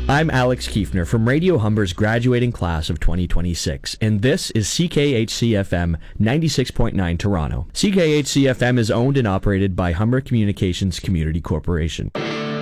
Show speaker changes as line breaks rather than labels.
I'm Alex Kiefner from Radio Humber's graduating class of 2026, and this is CKHC-FM 96.9 Toronto. CKHC-FM is owned and operated by Humber Communications Community Corporation.